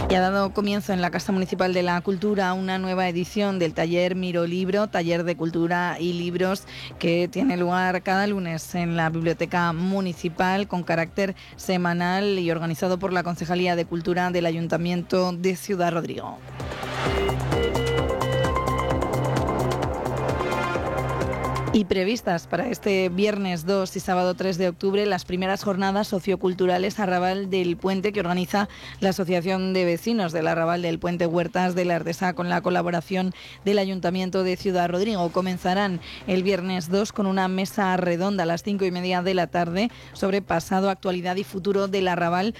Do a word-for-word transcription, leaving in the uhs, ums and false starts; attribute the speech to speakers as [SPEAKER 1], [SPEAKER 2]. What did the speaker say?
[SPEAKER 1] Y ha dado comienzo en la Casa Municipal de la Cultura una nueva edición del taller Miro Libro, taller de cultura y libros que tiene lugar cada lunes en la Biblioteca Municipal con carácter semanal y organizado por la Concejalía de Cultura del Ayuntamiento de Ciudad Rodrigo. Y previstas para este viernes dos y sábado tres de octubre las primeras jornadas socioculturales Arrabal del Puente que organiza la Asociación de Vecinos del Arrabal del Puente Huertas de la Ardesa con la colaboración del Ayuntamiento de Ciudad Rodrigo. Comenzarán el viernes dos con una mesa redonda a las cinco y media de la tarde sobre pasado, actualidad y futuro del Arrabal